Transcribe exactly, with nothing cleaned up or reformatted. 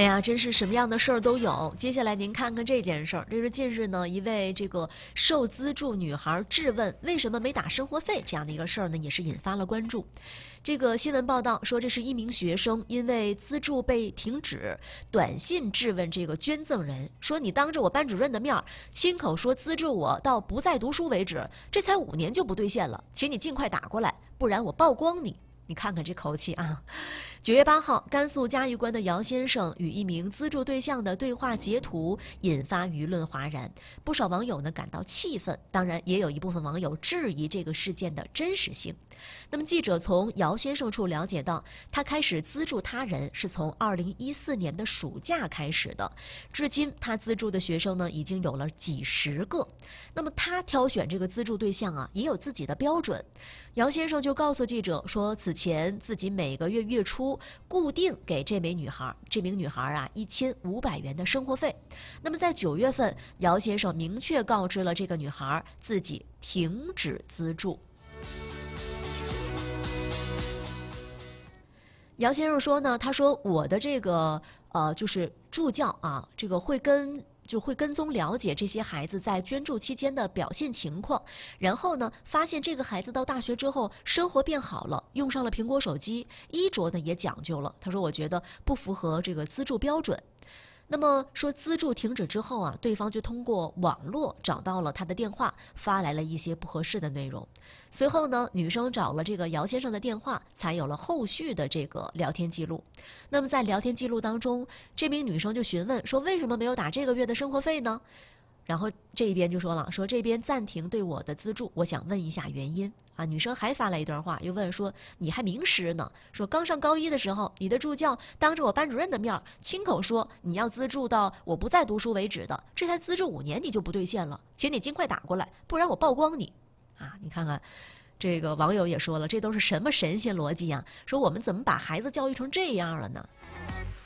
呀，真是什么样的事儿都有。接下来您看看这件事儿，这是近日呢一位这个受资助女孩质问为什么没打生活费这样的一个事儿呢，也是引发了关注。这个新闻报道说，这是一名学生因为资助被停止，短信质问这个捐赠人，说你当着我班主任的面亲口说资助我到不再读书为止，这才五年就不兑现了，请你尽快打过来，不然我曝光你。你看看这口气啊！九月八号，甘肃嘉峪关的姚先生与一名资助对象的对话截图引发舆论哗然，不少网友呢感到气愤，当然也有一部分网友质疑这个事件的真实性。那么记者从姚先生处了解到，他开始资助他人是从二零一四年的暑假开始的，至今他资助的学生呢已经有了几十个。那么他挑选这个资助对象啊，也有自己的标准。姚先生就告诉记者说，此前自己每个月月初固定给这名女孩，这名女孩啊一千五百元的生活费。那么在九月份，姚先生明确告知了这个女孩自己停止资助。姚先生说呢，他说我的这个呃就是助教啊，这个会跟。就会跟踪了解这些孩子在捐助期间的表现情况，然后呢，发现这个孩子到大学之后生活变好了，用上了苹果手机，衣着呢也讲究了。他说，我觉得不符合这个资助标准。那么说资助停止之后啊，对方就通过网络找到了他的电话，发来了一些不合适的内容。随后呢，女生找了这个姚先生的电话，才有了后续的这个聊天记录。那么在聊天记录当中，这名女生就询问说，为什么没有打这个月的生活费呢？然后这一边就说了，说这边暂停对我的资助，我想问一下原因啊。女生还发来一段话，又问说你还明识呢？说刚上高一的时候，你的助教当着我班主任的面亲口说你要资助到我不再读书为止的，这才资助五年你就不兑现了，请你尽快打过来，不然我曝光你啊！你看看。这个网友也说了，这都是什么神仙逻辑呀？说我们怎么把孩子教育成这样了呢？